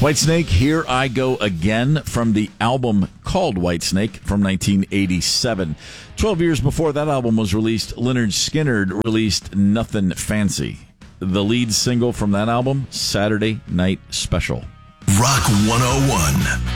Whitesnake, Here I Go Again, from the album called Whitesnake from 1987. 12 years before that album was released, Lynyrd Skynyrd released Nothing Fancy. The lead single from that album, Saturday Night Special. Rock 101.